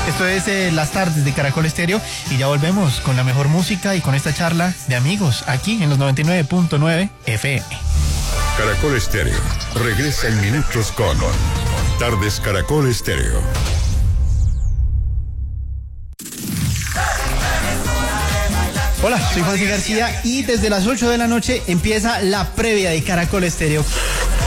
Esto es Las Tardes de Caracol Estéreo y ya volvemos con la mejor música y con esta charla de amigos aquí en los 99.9 FM. Caracol Estéreo regresa en minutos con Tardes Caracol Estéreo. Hola, soy Juan C. García y desde las 8 de la noche empieza la previa de Caracol Estéreo.